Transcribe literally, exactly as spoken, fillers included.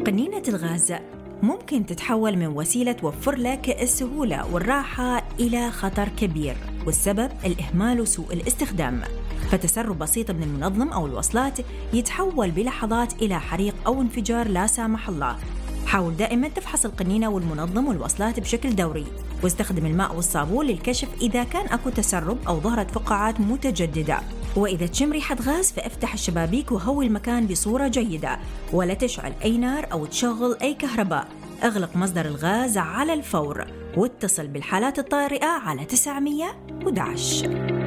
قنينة الغاز ممكن تتحول من وسيلة توفر لك السهولة والراحة إلى خطر كبير، والسبب الإهمال وسوء الاستخدام. فتسرب بسيط من المنظم أو الوصلات يتحول بلحظات إلى حريق أو انفجار لا سامح الله. حاول دائما تفحص القنينة والمنظم والوصلات بشكل دوري، واستخدم الماء والصابون للكشف إذا كان أكو تسرب أو ظهرت فقاعات متجددة. وإذا تشم ريحة غاز فافتح الشبابيك وهوي المكان بصورة جيدة، ولا تشعل أي نار أو تشغل أي كهرباء. اغلق مصدر الغاز على الفور، واتصل بالحالات الطارئة على تسعمية وإحدى عشر.